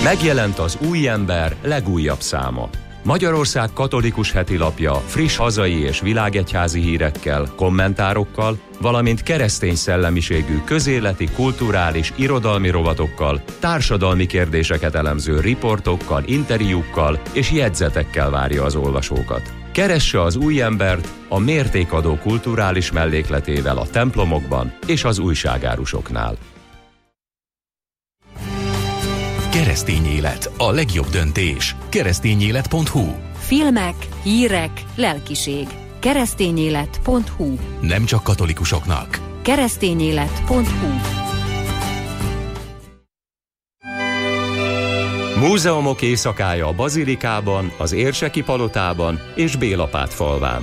Megjelent az Új Ember legújabb száma. Magyarország katolikus hetilapja friss hazai és világegyházi hírekkel, kommentárokkal, valamint keresztény szellemiségű közéleti, kulturális, irodalmi rovatokkal, társadalmi kérdéseket elemző riportokkal, interjúkkal és jegyzetekkel várja az olvasókat. Keresse az Új Embert a mértékadó kulturális mellékletével a templomokban és az újságárusoknál. Keresztény élet, a legjobb döntés. Keresztényélet.hu. Filmek, hírek, lelkiség. Keresztényélet.hu. Nem csak katolikusoknak. Keresztényélet.hu. Múzeumok éjszakája a Bazilikában, az Érseki Palotában és Bélapát falván.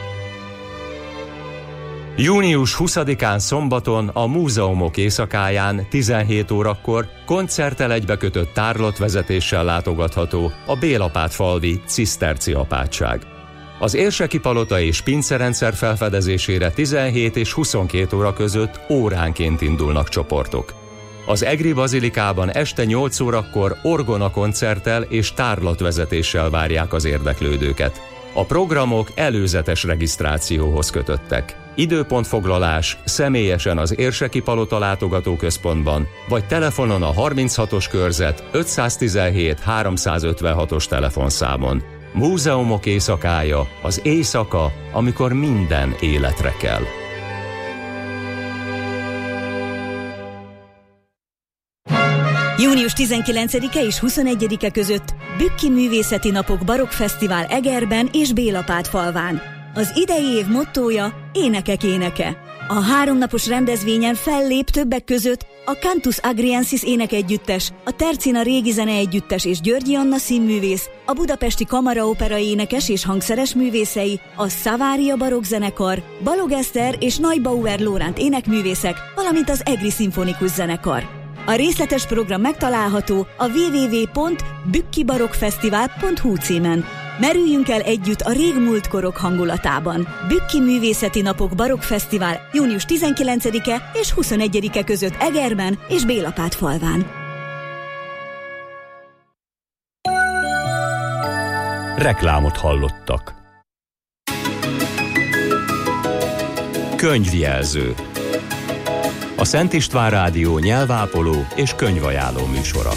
Június 20-án szombaton a Múzeumok éjszakáján 17 órakor koncerttel egybekötött tárlatvezetéssel látogatható a Bélapát falvi ciszterci apátság. Az Érseki Palota és pincerendszer felfedezésére 17 és 22 óra között óránként indulnak csoportok. Az Egri Bazilikában este 8 órakor orgona koncerttel és tárlatvezetéssel várják az érdeklődőket. A programok előzetes regisztrációhoz kötöttek. Időpontfoglalás személyesen az Érseki Palota látogatóközpontban, vagy telefonon a 36-os körzet 517 356-os telefonszámon. Múzeumok éjszakája, az éjszaka, amikor minden életre kell. Június 19-e és 21-e között Bükki Művészeti Napok Barokkfesztivál Egerben és Bélapát falván. Az idei év mottója Énekek éneke. A 3 napos rendezvényen fellép többek között a Cantus Agriensis énekegyüttes, a Tercina Régi Zeneegyüttes és Györgyi Anna színművész, a Budapesti Kamaraopera énekes és hangszeres művészei, a Szavária barokkzenekar, Balog Eszter és Neubauer Lóránt énekművészek, valamint az Egri Szimfonikus Zenekar. A részletes program megtalálható a www.bükkibarokkfesztivál.hu címen. Merüljünk el együtt a régmúlt korok hangulatában. Bükki Művészeti Napok Barokkfesztivál június 19-e és 21-e között Egerben és Bélapát falván. Reklámot hallottak. Könyvjelző. A Szent István Rádió nyelvápoló és könyvajánló műsora.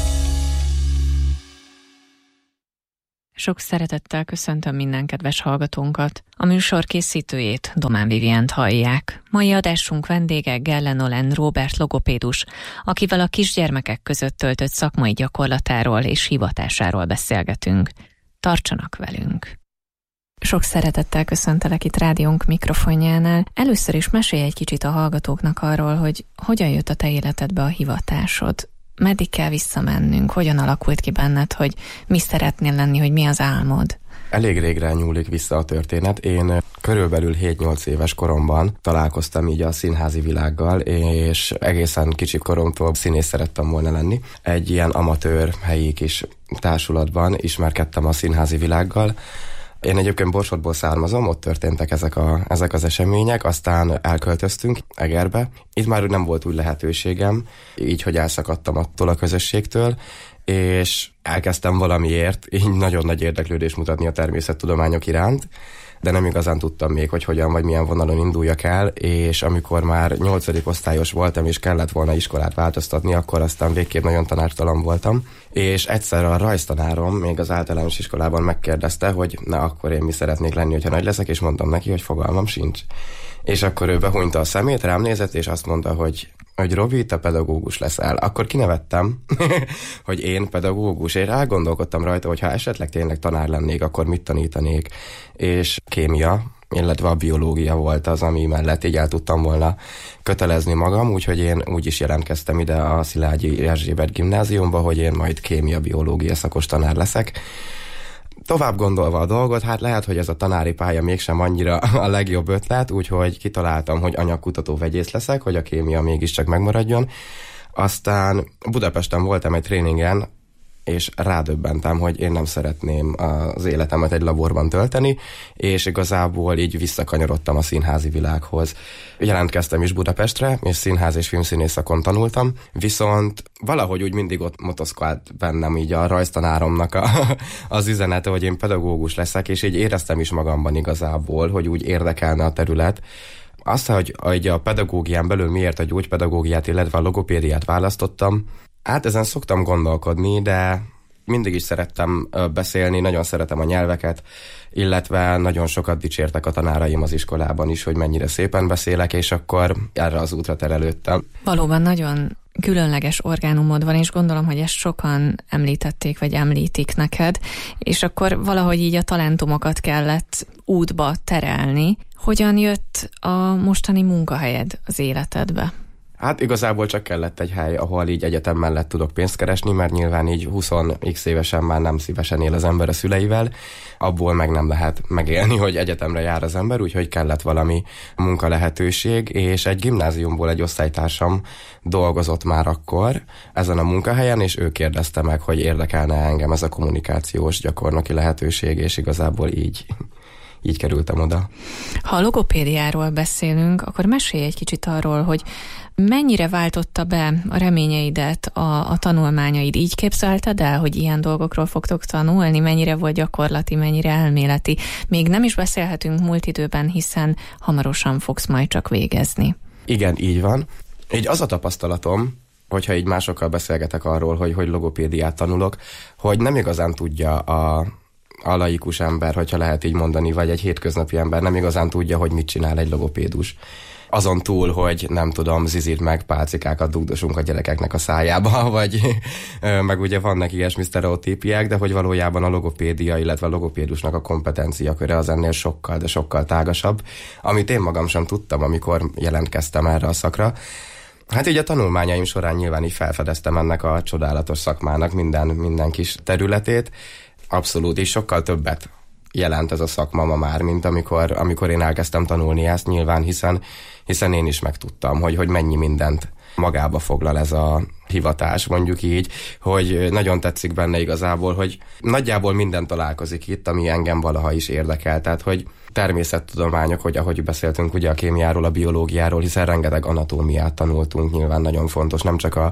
Sok szeretettel köszöntöm minden kedves hallgatónkat. A műsor készítőjét, Domán Vivient hallják. Mai adásunk vendége Gellen Olen Róbert logopédus, akivel a kisgyermekek között töltött szakmai gyakorlatáról és hivatásáról beszélgetünk. Tartsanak velünk! Sok szeretettel köszöntelek itt rádiónk mikrofonjánál. Először is mesélj egy kicsit a hallgatóknak arról, hogy hogyan jött a te életedbe a hivatásod. Meddig kell visszamennünk? Hogyan alakult ki benned, hogy mi szeretnél lenni, hogy mi az álmod? Elég régre nyúlik vissza a történet. Én körülbelül 7-8 éves koromban találkoztam így a színházi világgal, és egészen kicsi koromtól színész szerettem volna lenni. Egy ilyen amatőr helyi kis társulatban ismerkedtem a színházi világgal. Én egyébként Borsodból származom, ott történtek ezek az események, aztán elköltöztünk Egerbe. Itt már nem volt új lehetőségem, így, hogy elszakadtam attól a közösségtől, és elkezdtem valamiért így nagyon nagy érdeklődést mutatni a természettudományok iránt, de nem igazán tudtam még, hogy hogyan vagy milyen vonalon induljak el, és amikor már 8. osztályos voltam, és kellett volna iskolát változtatni, akkor aztán végképp nagyon tanácstalan voltam, és egyszer a rajztanárom még az általános iskolában megkérdezte, hogy na akkor én mi szeretnék lenni, hogyha nagy leszek, és mondtam neki, hogy fogalmam sincs. És akkor ő behúnyta a szemét, rám nézett, és azt mondta, hogy Robi, te pedagógus leszel. Akkor kinevettem, hogy én pedagógus, és elgondolkodtam rajta, hogy ha esetleg tényleg tanár lennék, akkor mit tanítanék. És kémia, illetve a biológia volt az, ami mellett így el tudtam volna kötelezni magam, úgyhogy én úgy is jelentkeztem ide a Szilágyi Erzsébet gimnáziumba, hogy én majd kémia-biológia szakos tanár leszek. Tovább gondolva a dolgot, hát lehet, hogy ez a tanári pálya mégsem annyira a legjobb ötlet, úgyhogy kitaláltam, hogy anyagkutató vegyész leszek, hogy a kémia mégiscsak megmaradjon. Aztán Budapesten voltam egy tréningen, és rádöbbentem, hogy én nem szeretném az életemet egy laborban tölteni, és igazából így visszakanyarodtam a színházi világhoz. Jelentkeztem is Budapestre, és színház és filmszínész szakon tanultam, viszont valahogy úgy mindig ott motoszkált bennem így a rajztanáromnak az üzenete, hogy én pedagógus leszek, és így éreztem is magamban igazából, hogy úgy érdekelne a terület. Azt, hogy a pedagógián belül miért a gyógypedagógiát, illetve a logopédiát választottam, hát ezen szoktam gondolkodni, de mindig is szerettem beszélni, nagyon szeretem a nyelveket, illetve nagyon sokat dicsértek a tanáraim az iskolában is, hogy mennyire szépen beszélek, és akkor erre az útra terelődtem. Valóban nagyon különleges orgánumod van, és gondolom, hogy ezt sokan említették, vagy említik neked, és akkor valahogy így a talentumokat kellett útba terelni. Hogyan jött a mostani munkahelyed az életedbe? Hát igazából csak kellett egy hely, ahol így egyetem mellett tudok pénzt keresni, mert nyilván így 20x évesen már nem szívesen él az ember a szüleivel, abból meg nem lehet megélni, hogy egyetemre jár az ember, úgyhogy kellett valami munkalehetőség, és egy gimnáziumból egy osztálytársam dolgozott már akkor ezen a munkahelyen, és ő kérdezte meg, hogy érdekelne engem ez a kommunikációs gyakornoki lehetőség, és igazából így kerültem oda. Ha a logopédiáról beszélünk, akkor mesélj egy kicsit arról, hogy mennyire váltotta be a reményeidet a tanulmányaid? Így képzelted el, hogy ilyen dolgokról fogtok tanulni? Mennyire volt gyakorlati, mennyire elméleti? Még nem is beszélhetünk múlt időben, hiszen hamarosan fogsz majd csak végezni. Igen, így van. Így az a tapasztalatom, hogyha így másokkal beszélgetek arról, hogy logopédiát tanulok, hogy nem igazán tudja a laikus ember, hogyha lehet így mondani, vagy egy hétköznapi ember nem igazán tudja, hogy mit csinál egy logopédus. Azon túl, hogy nem tudom, zizit meg pálcikákat dugdosunk a gyerekeknek a szájába, vagy meg ugye vannak ilyesmi sztereotípiák, de hogy valójában a logopédia, illetve a logopédusnak a kompetenciaköre az ennél sokkal, de sokkal tágasabb, amit én magam sem tudtam, amikor jelentkeztem erre a szakra. Hát így a tanulmányaim során nyilván így felfedeztem ennek a csodálatos szakmának minden kis területét. Abszolút, és sokkal többet jelent ez a szakma ma már, mint amikor én elkezdtem tanulni ezt nyilván, hiszen én is megtudtam, hogy mennyi mindent magába foglal ez a hivatás, mondjuk így, hogy nagyon tetszik benne igazából, hogy nagyjából minden találkozik itt, ami engem valaha is érdekel, tehát hogy természettudományok, hogy ahogy beszéltünk ugye a kémiáról, a biológiáról, hiszen rengeteg anatómiát tanultunk, nyilván nagyon fontos,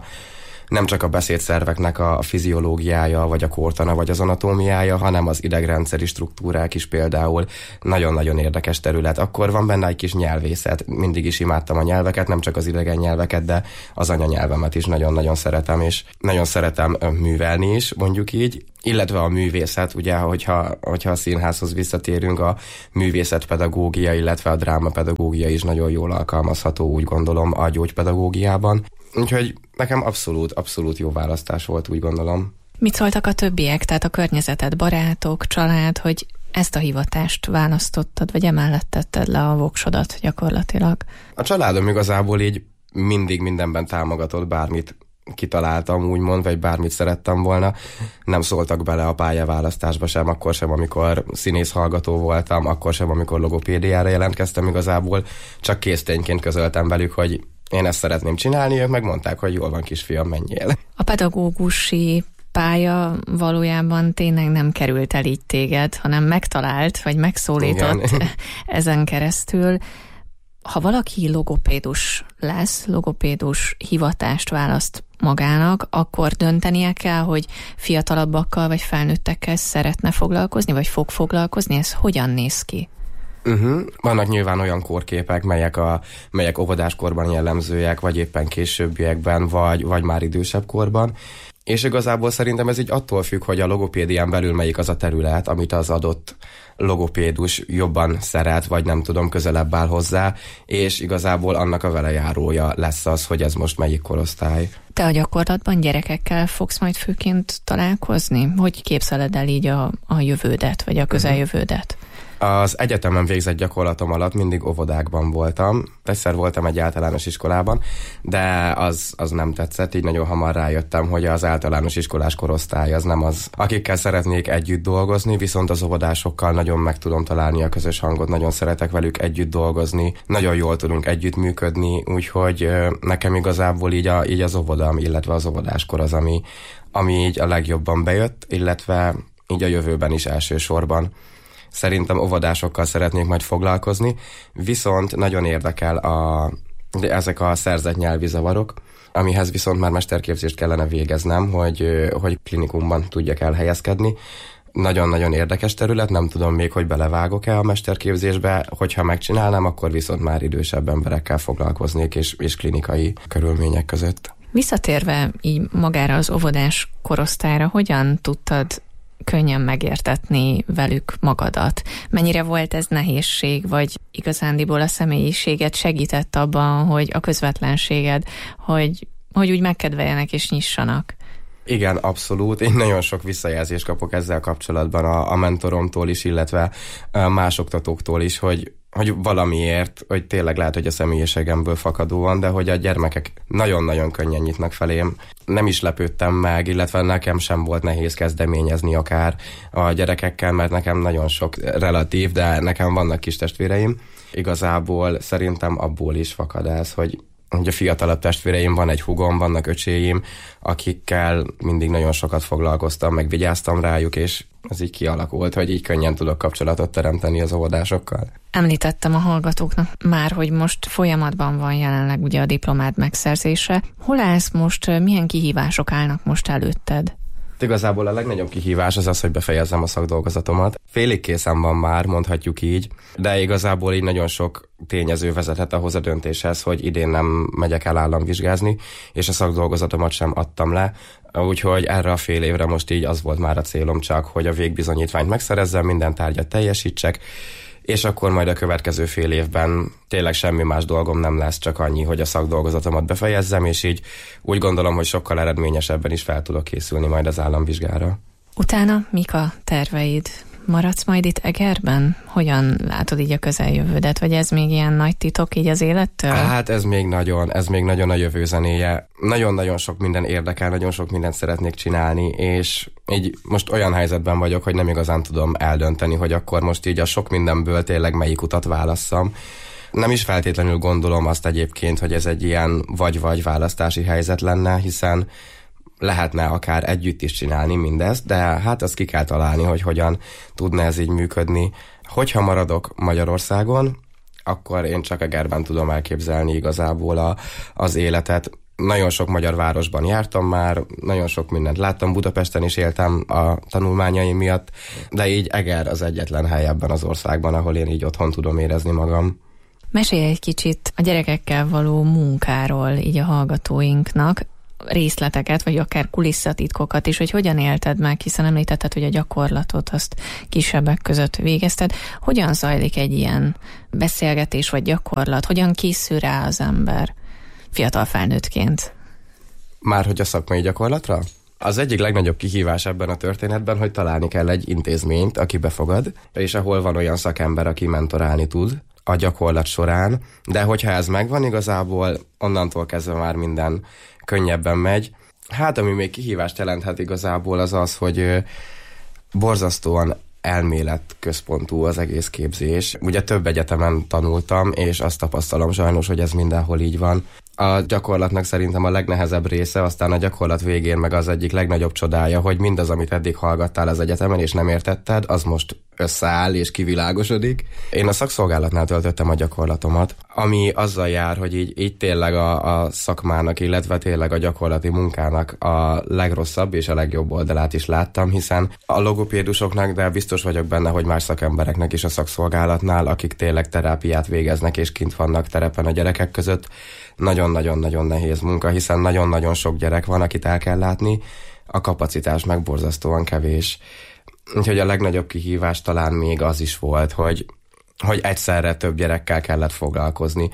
nem csak a beszédszerveknek a fiziológiája, vagy a kórtana, vagy az anatómiája, hanem az idegrendszeri struktúrák is például nagyon-nagyon érdekes terület. Akkor van benne egy kis nyelvészet. Mindig is imádtam a nyelveket, nem csak az idegen nyelveket, de az anyanyelvemet is nagyon-nagyon szeretem, és nagyon szeretem művelni is, mondjuk így. Illetve a művészet, ugye, hogyha a színházhoz visszatérünk, a művészetpedagógia, illetve a drámapedagógia is nagyon jól alkalmazható, úgy gondolom, a gyógypedagógiában. Úgyhogy nekem abszolút jó választás volt, úgy gondolom. Mit szóltak a többiek, tehát a környezeted, barátok, család, hogy ezt a hivatást választottad, vagy emellett tetted le a voksodat gyakorlatilag? A családom igazából így mindig mindenben támogatott, bármit kitaláltam, úgymond, vagy bármit szerettem volna. Nem szóltak bele a pályaválasztásba sem, akkor sem, amikor színész hallgató voltam, akkor sem, amikor logopédiára jelentkeztem igazából. Csak késztényként közöltem velük, hogy én ezt szeretném csinálni, ők megmondták, hogy jól van, kisfiam, menjél. A pedagógusi pálya valójában tényleg nem került el így téged, hanem megtalált, vagy megszólított. Igen. Ezen keresztül. Ha valaki logopédus lesz, logopédus hivatást választ magának, akkor döntenie kell, hogy fiatalabbakkal vagy felnőttekkel szeretne foglalkozni, vagy fog foglalkozni? Ez hogyan néz ki? Vannak nyilván olyan kórképek, melyek óvodáskorban jellemzőek, vagy éppen későbbiekben, vagy már idősebb korban. És igazából szerintem ez így attól függ, hogy a logopédián belül melyik az a terület, amit az adott logopédus jobban szeret, vagy nem tudom, közelebb áll hozzá, és igazából annak a velejárója lesz az, hogy ez most melyik korosztály. Te a gyakorlatban gyerekekkel fogsz majd főként találkozni? Hogy képzeled el így a jövődet, vagy a közeljövődet? Az egyetemen végzett gyakorlatom alatt mindig óvodákban voltam. Egyszer voltam egy általános iskolában, de az nem tetszett, így nagyon hamar rájöttem, hogy az általános iskolás korosztály az nem az, akikkel szeretnék együtt dolgozni, viszont az óvodásokkal nagyon meg tudom találni a közös hangot, nagyon szeretek velük együtt dolgozni, nagyon jól tudunk együtt működni, úgyhogy nekem igazából így az óvodám, illetve az óvodáskor az, ami így a legjobban bejött, illetve így a jövőben is elsősorban. Szerintem óvodásokkal szeretnék majd foglalkozni, viszont nagyon érdekel ezek a szerzett nyelvi zavarok, amihez viszont már mesterképzést kellene végeznem, hogy klinikumban tudjak elhelyezkedni. Nagyon-nagyon érdekes terület, nem tudom még, hogy belevágok-e a mesterképzésbe, hogyha megcsinálnám, akkor viszont már idősebb emberekkel foglalkoznék, és klinikai körülmények között. Visszatérve így magára az óvodás korosztályra, hogyan tudtad könnyen megértetni velük magadat? Mennyire volt ez nehézség, vagy igazándiból a személyiséget segített abban, hogy a közvetlenséged, hogy úgy megkedveljenek és nyissanak? Igen, abszolút. Én nagyon sok visszajelzést kapok ezzel kapcsolatban a mentoromtól is, illetve más oktatóktól is, hogy valamiért, hogy tényleg lehet, hogy a személyiségemből fakadóan, de hogy a gyermekek nagyon-nagyon könnyen nyitnak felém. Nem is lepődtem meg, illetve nekem sem volt nehéz kezdeményezni akár a gyerekekkel, mert nekem nagyon sok relatív, de nekem vannak kis testvéreim. Igazából szerintem abból is fakad ez, hogy a fiatalabb testvéreim, van egy húgom, vannak öcséim, akikkel mindig nagyon sokat foglalkoztam, meg vigyáztam rájuk, és ez így kialakult, hogy így könnyen tudok kapcsolatot teremteni az óvodásokkal. Említettem a hallgatóknak már, hogy most folyamatban van jelenleg ugye a diplomád megszerzése. Hol állsz most, milyen kihívások állnak most előtted? Igazából a legnagyobb kihívás az, hogy befejezzem a szakdolgozatomat. Félig készen van már, mondhatjuk így, de igazából így nagyon sok tényező vezethet ahhoz a döntéshez, hogy idén nem megyek el államvizsgázni, és a szakdolgozatomat sem adtam le. Úgyhogy erre a fél évre most így az volt már a célom csak, hogy a végbizonyítványt megszerezzem, minden tárgyat teljesítsek, és akkor majd a következő fél évben tényleg semmi más dolgom nem lesz, csak annyi, hogy a szakdolgozatomat befejezzem, és így úgy gondolom, hogy sokkal eredményesebben is fel tudok készülni majd az államvizsgára. Utána mik a terveid? Maradsz majd itt Egerben? Hogyan látod így a közeljövődet? Vagy ez még ilyen nagy titok így az élettől? Hát ez még nagyon a jövő zenéje. Nagyon-nagyon sok minden érdekel, nagyon sok mindent szeretnék csinálni, és így most olyan helyzetben vagyok, hogy nem igazán tudom eldönteni, hogy akkor most így a sok mindenből tényleg melyik utat válasszam. Nem is feltétlenül gondolom azt egyébként, hogy ez egy ilyen vagy-vagy választási helyzet lenne, hiszen lehetne akár együtt is csinálni mindezt, de hát azt ki kell találni, hogy hogyan tudna ez így működni. Hogyha maradok Magyarországon, akkor én csak Egerben tudom elképzelni igazából az életet. Nagyon sok magyar városban jártam már, nagyon sok mindent láttam, Budapesten is éltem a tanulmányaim miatt, de így Eger az egyetlen hely ebben az országban, ahol én így otthon tudom érezni magam. Mesélj egy kicsit a gyerekekkel való munkáról így a hallgatóinknak, részleteket, vagy akár kulisszatitkokat is, hogy hogyan élted meg, hiszen említetted, hogy a gyakorlatot azt kisebbek között végezted. Hogyan zajlik egy ilyen beszélgetés vagy gyakorlat? Hogyan készül rá az ember fiatal felnőttként? Már hogy a szakmai gyakorlatra? Az egyik legnagyobb kihívás ebben a történetben, hogy találni kell egy intézményt, aki befogad, és ahol van olyan szakember, aki mentorálni tud a gyakorlat során, de hogyha ez megvan igazából, onnantól kezdve már minden könnyebben megy. Hát, ami még kihívást jelenthet igazából az, hogy borzasztóan elméletközpontú az egész képzés. Ugye több egyetemen tanultam, és azt tapasztalom sajnos, hogy ez mindenhol így van. A gyakorlatnak szerintem a legnehezebb része, aztán a gyakorlat végén meg az egyik legnagyobb csodája, hogy mindaz, amit eddig hallgattál az egyetemen, és nem értetted, az most összeáll és kivilágosodik. Én a szakszolgálatnál töltöttem a gyakorlatomat, ami azzal jár, hogy így tényleg a szakmának, illetve tényleg a gyakorlati munkának a legrosszabb és a legjobb oldalát is láttam, hiszen a logopédusoknak, de biztos vagyok benne, hogy más szakembereknek is a szakszolgálatnál, akik tényleg terápiát végeznek és kint vannak terepen a gyerekek között, nagyon-nagyon-nagyon nehéz munka, hiszen nagyon-nagyon sok gyerek van, akit el kell látni, a kapacitás meg borzasztóan kevés. Úgyhogy a legnagyobb kihívás talán még az is volt, hogy egyszerre több gyerekkel kellett foglalkozni,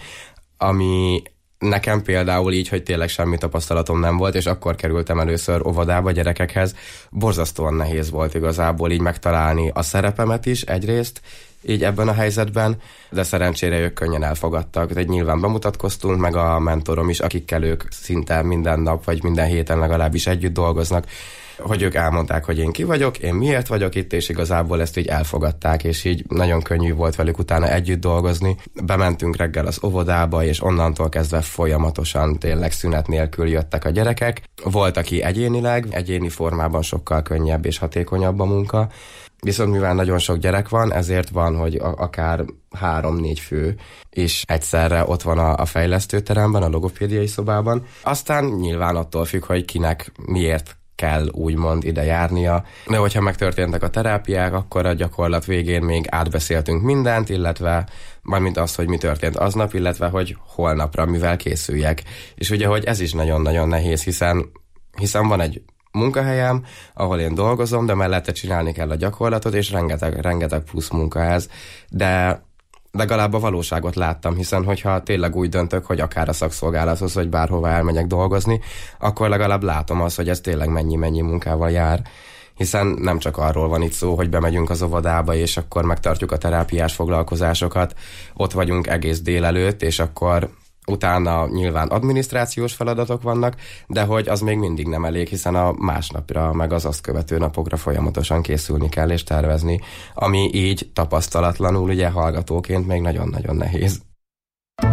ami nekem például így, hogy tényleg semmi tapasztalatom nem volt, és akkor kerültem először óvodába gyerekekhez, borzasztóan nehéz volt igazából így megtalálni a szerepemet is egyrészt, így ebben a helyzetben, de szerencsére ők könnyen elfogadtak. Tehát nyilván bemutatkoztunk, meg a mentorom is, akikkel ők szinte minden nap, vagy minden héten legalábbis együtt dolgoznak, hogy ők elmondták, hogy én ki vagyok, én miért vagyok itt, és igazából ezt így elfogadták, és így nagyon könnyű volt velük utána együtt dolgozni. Bementünk reggel az óvodába, és onnantól kezdve folyamatosan tényleg szünet nélkül jöttek a gyerekek. Volt, aki egyéni formában sokkal könnyebb és hatékonyabb a munka, viszont mivel nagyon sok gyerek van, ezért van, hogy akár 3-4 fő is egyszerre ott van a fejlesztőteremben, a logopédiai szobában. Aztán nyilván attól függ, hogy kinek miért kell úgymond ide járnia. De hogyha megtörténtek a terápiák, akkor a gyakorlat végén még átbeszéltünk mindent, illetve mármint azt, hogy mi történt aznap, illetve hogy holnapra mivel készüljek. És ugye, hogy ez is nagyon-nagyon nehéz, hiszen van egy munkahelyem, ahol én dolgozom, de mellette csinálni kell a gyakorlatot, és rengeteg plusz munka ez. De legalább a valóságot láttam, hiszen hogyha tényleg úgy döntök, hogy akár a szakszolgálathoz, vagy bárhova elmegyek dolgozni, akkor legalább látom azt, hogy ez tényleg mennyi munkával jár. Hiszen nem csak arról van itt szó, hogy bemegyünk az óvodába, és akkor megtartjuk a terápiás foglalkozásokat, ott vagyunk egész délelőtt, és akkor utána nyilván adminisztrációs feladatok vannak, de hogy az még mindig nem elég, hiszen a másnapra, meg az azt követő napokra folyamatosan készülni kell és tervezni, ami így tapasztalatlanul ugye hallgatóként még nagyon-nagyon nehéz.